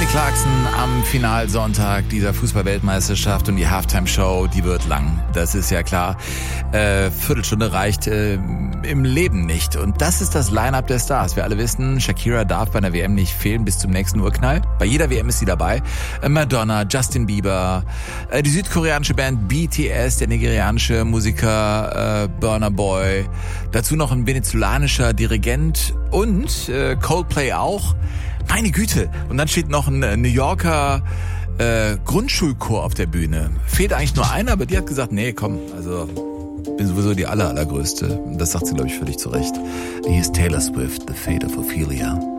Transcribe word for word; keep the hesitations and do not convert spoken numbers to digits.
Kelly Clarkson am Finalsonntag dieser Fußball-Weltmeisterschaft und die Halftime-Show, die wird lang. Das ist ja klar. Äh, Viertelstunde reicht äh, im Leben nicht. Und das ist das Line-Up der Stars. Wir alle wissen, Shakira darf bei einer W M nicht fehlen bis zum nächsten Urknall. Bei jeder W M ist sie dabei. Äh, Madonna, Justin Bieber, äh, die südkoreanische Band B T S, der nigerianische Musiker äh, Burna Boy, dazu noch ein venezolanischer Dirigent und äh, Coldplay auch. Meine Güte. Und dann steht noch ein New Yorker äh, Grundschulchor auf der Bühne. Fehlt eigentlich nur einer, aber die hat gesagt, nee, komm, also bin sowieso die aller, allergrößte. Und das sagt sie, glaube ich, völlig zu Recht. Hier ist Taylor Swift, The Fate of Ophelia.